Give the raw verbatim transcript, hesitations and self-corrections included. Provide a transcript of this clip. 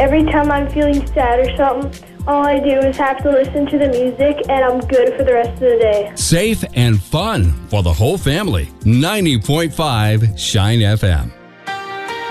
every time I'm feeling sad or something, all I do is have to listen to the music, and I'm good for the rest of the day. Safe and fun for the whole family. ninety point five Shine F M.